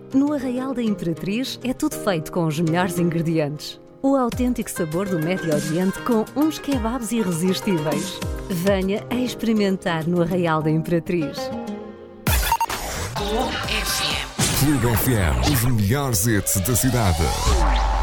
No Arraial da Imperatriz é tudo feito com os melhores ingredientes. O autêntico sabor do Médio Oriente com uns kebabs irresistíveis. Venha a experimentar no Arraial da Imperatriz. Clube FM, os melhores hits da cidade.